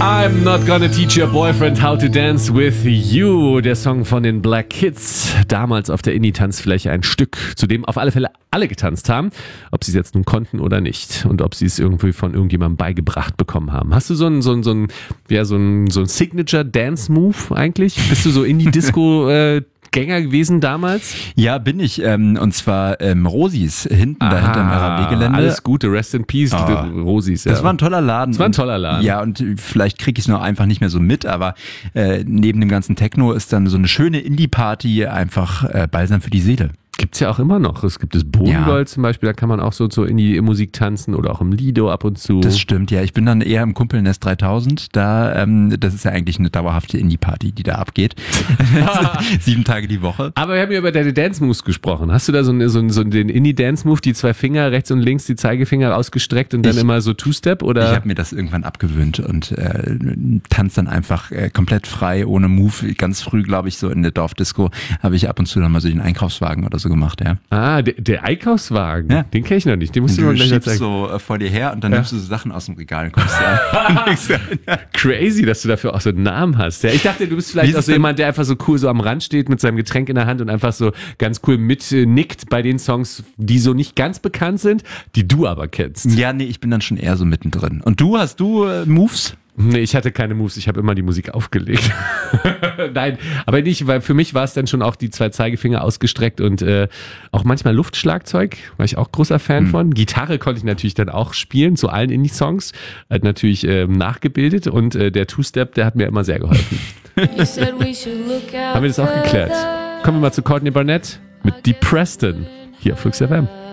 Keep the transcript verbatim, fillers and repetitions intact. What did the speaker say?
I'm not gonna teach your boyfriend how to dance with you. Der Song von den Black Kids. Damals auf der Indie-Tanzfläche ein Stück, zu dem auf alle Fälle alle getanzt haben. Ob sie es jetzt nun konnten oder nicht. Und ob sie es irgendwie von irgendjemandem beigebracht bekommen haben. Hast du so ein, so ein, so ein, ja, so ein, so ein Signature-Dance-Move eigentlich? Bist du so Indie-Disco, äh, Gänger gewesen damals? Ja, bin ich. Ähm, und zwar ähm, Rosis, hinten Aha, da hinterm R A B-Gelände. Alles Gute, Rest in Peace, oh, Rosis. Ja. Das war ein toller Laden. Das war ein toller Laden. Ja, und vielleicht kriege ich es noch einfach nicht mehr so mit, aber äh, neben dem ganzen Techno ist dann so eine schöne Indie-Party einfach äh, Balsam für die Seele. Gibt's ja auch immer noch. Es gibt das Bodengold ja. zum Beispiel, da kann man auch so, so in die Musik tanzen oder auch im Lido ab und zu. Das stimmt, ja. Ich bin dann eher im Kumpelnest dreitausend. Da, ähm, das ist ja eigentlich eine dauerhafte Indie-Party, die da abgeht. Sieben Tage die Woche. Aber wir haben ja über deine Dance-Moves gesprochen. Hast du da so, eine, so, so den Indie-Dance-Move, die zwei Finger rechts und links, die Zeigefinger ausgestreckt und dann ich, immer so Two-Step? Oder? Ich habe mir das irgendwann abgewöhnt und äh, tanze dann einfach äh, komplett frei, ohne Move. Ganz früh, glaube ich, so in der Dorfdisco habe ich ab und zu dann mal so den Einkaufswagen oder so gemacht, ja. Ah, der, der Einkaufswagen, ja. Den kenne ich noch nicht. Den musst du du mal gleich schiebst zeigen. So äh, vor dir her und dann ja. nimmst du so Sachen aus dem Regal und kommst an. Crazy, dass du dafür auch so einen Namen hast. Ja, ich dachte, du bist vielleicht auch so jemand, der einfach so cool so am Rand steht mit seinem Getränk in der Hand und einfach so ganz cool mitnickt bei den Songs, die so nicht ganz bekannt sind, die du aber kennst. Ja, nee, ich bin dann schon eher so mittendrin. Und du, hast du äh, Moves? Nee, ich hatte keine Moves, ich habe immer die Musik aufgelegt. Nein, aber nicht, weil für mich war es dann schon auch die zwei Zeigefinger ausgestreckt und äh, auch manchmal Luftschlagzeug, war ich auch großer Fan mhm. von. Gitarre konnte ich natürlich dann auch spielen, zu allen Indie-Songs, halt natürlich ähm, nachgebildet und äh, der Two-Step, der hat mir immer sehr geholfen. Haben wir das auch geklärt? Kommen wir mal zu Courtney Barnett mit Deep Preston hier auf Flux F M.